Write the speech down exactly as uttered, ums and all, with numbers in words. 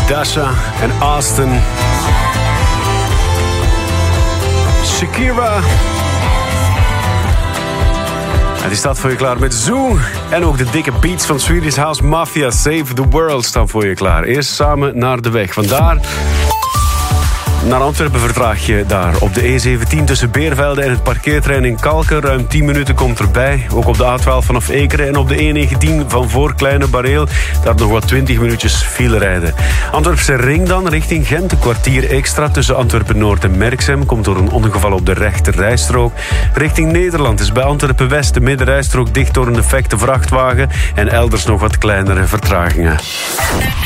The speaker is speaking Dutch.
Dasha en Austin. Shakira. En die staat voor je klaar met Zoo. En ook de dikke beats van Swedish House Mafia. Save the World staan voor je klaar. Eerst samen naar de weg. Vandaar naar Antwerpen vertraag je daar. Op de E zeventien tussen Beervelde en het parkeerterrein in Kalken. Ruim tien minuten komt erbij. Ook op de A twaalf vanaf Ekeren en op de E negentien van voor Kleine Bareel. Daar nog wat twintig minuutjes file rijden. Antwerpse ring dan richting Gent. Een kwartier extra tussen Antwerpen-Noord en Merksem. Komt door een ongeval op de rechter rijstrook. Richting Nederland is bij Antwerpen-West de middenrijstrook dicht door een defecte vrachtwagen. En elders nog wat kleinere vertragingen.